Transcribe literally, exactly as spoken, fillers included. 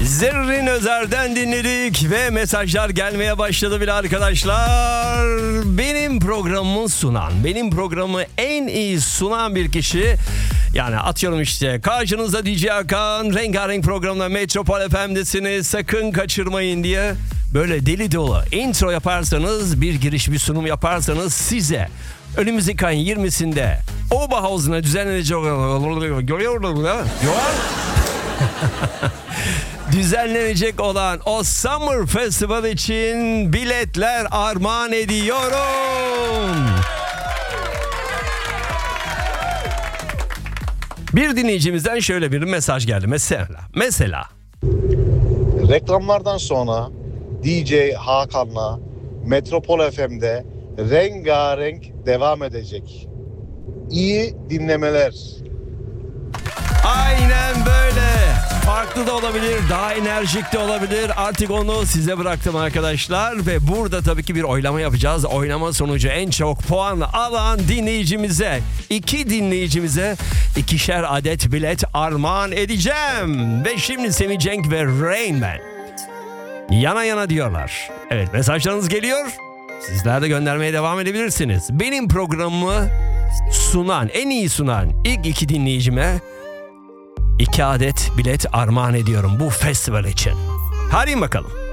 Zerrin Özer'den dinledik ve mesajlar gelmeye başladı bile arkadaşlar. Benim programımı sunan, benim programı en iyi sunan bir kişi, yani atıyorum işte karşınızda D J Hakan, rengarenk programda Metropol F M'desiniz, sakın kaçırmayın diye böyle deli dolu intro yaparsanız, bir giriş bir sunum yaparsanız size önümüzdeki ayın yirmisinde Oberhausen'a düzenlenecek düzenlenecek olan o Summer Festival için biletler armağan ediyorum. Bir dinleyicimizden şöyle bir mesaj geldi. Mesela, mesela. Reklamlardan sonra D J Hakan'la Metropol F M'de rengarenk devam edecek. İyi dinlemeler. Aynen böyle. Farklı da olabilir, daha enerjik de olabilir. Artık onu size bıraktım arkadaşlar. Ve burada tabii ki bir oylama yapacağız. Oylama sonucu en çok puan alan dinleyicimize, iki dinleyicimize ikişer adet bilet armağan edeceğim. Ve şimdi Semih Cenk ve Rain Man yana yana diyorlar. Evet, mesajlarınız geliyor. Sizler de göndermeye devam edebilirsiniz. Benim programımı sunan, en iyi sunan ilk iki dinleyicime İki adet bilet armağan ediyorum bu festival için. Hadi bakalım.